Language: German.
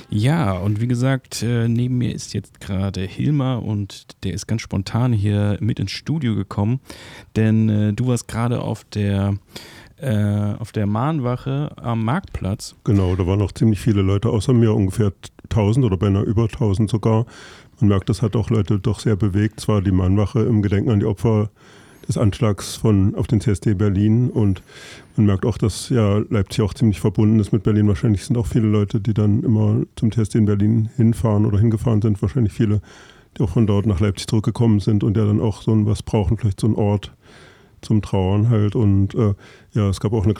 Ja, und wie gesagt, neben mir ist jetzt gerade Hilmar und der ist ganz spontan hier mit ins Studio gekommen, denn du warst gerade auf der Mahnwache am Marktplatz. Genau, da waren noch ziemlich viele Leute außer mir, ungefähr 1000 oder beinahe über 1000 sogar. Man merkt, das hat auch Leute doch sehr bewegt. Zwar die Mahnwache im Gedenken an die Opfer des Anschlags auf den CSD Berlin, und man merkt auch, dass ja Leipzig auch ziemlich verbunden ist mit Berlin. Wahrscheinlich sind auch viele Leute, die dann immer zum CSD in Berlin hinfahren oder hingefahren sind. Wahrscheinlich viele, die auch von dort nach Leipzig zurückgekommen sind und ja dann auch so was brauchen, vielleicht so einen Ort zum Trauern halt. Und ja, es gab auch eine